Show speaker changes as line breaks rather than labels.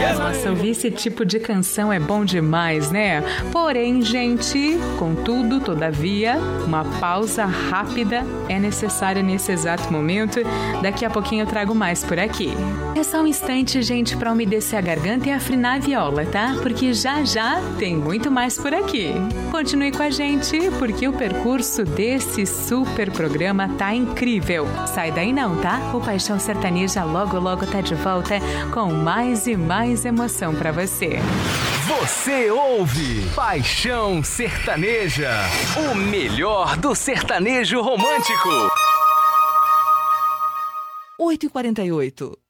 Nossa, ouvir esse tipo de canção é bom demais, né? Porém, gente, contudo, todavia, uma pausa rápida é necessária nesse exato momento. Daqui a pouquinho eu trago mais por aqui. É só um instante, gente, para umedecer a garganta e afinar a viola, tá? Porque já já tem muito mais por aqui. Continue com a gente, porque o percurso desse super programa tá incrível. Sai daí não, tá? O Paixão Sertaneja logo tá de volta com mais e mais emoção pra você.
Você ouve Paixão Sertaneja, o melhor do sertanejo romântico.
8h48.